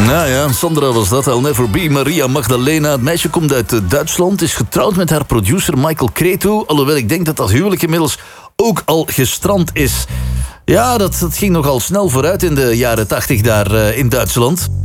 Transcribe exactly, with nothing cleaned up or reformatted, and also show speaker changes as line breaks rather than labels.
Nou ja, Sandra was dat. I'll never be Maria Magdalena. Het meisje komt uit uh, Duitsland, is getrouwd met haar producer Michael Cretu. Alhoewel ik denk dat dat huwelijk inmiddels ook al gestrand is. Ja, dat, dat ging nogal snel vooruit in de jaren tachtig daar uh, in Duitsland.